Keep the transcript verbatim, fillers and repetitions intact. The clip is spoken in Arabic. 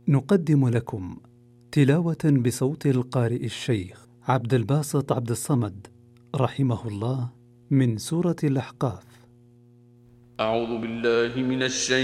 نقدم لكم تلاوة بصوت القارئ الشيخ عبد الباسط عبد الصمد رحمه الله من سورة الأحقاف. أعوذ بالله من الشيطان